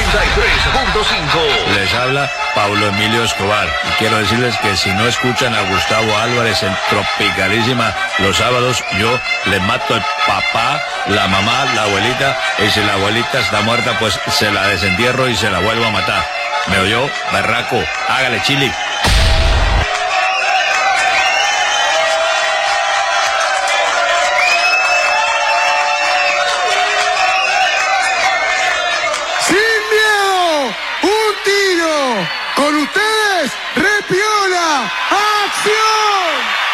93.5. Les habla Pablo Emilio Escobar y quiero decirles que si no escuchan a Gustavo Álvarez en Tropicalísima los sábados, yo les mato el papá, la mamá, la abuelita, y si la abuelita está muerta, pues se la desentierro y se la vuelvo a matar. ¿Me oyó? Berraco, hágale, Chili.